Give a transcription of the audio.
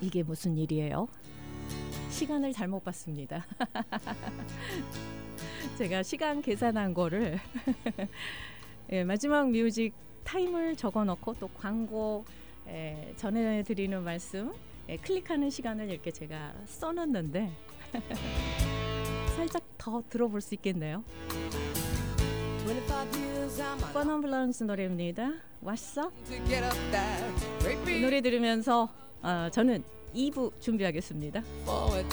이게 무슨 일이에요? 시간을 잘못 봤습니다. 제가 시간 계산한 거를 예, 마지막 뮤직 타임을 적어놓고 또 광고 전해드리는 말씀 클릭하는 시간을 이렇게 제가 써놨는데 살짝 더 들어볼 수 있겠네요. 펀엄블런스 노래입니다. 왔어? 이 노래 들으면서 저는 2부 준비하겠습니다.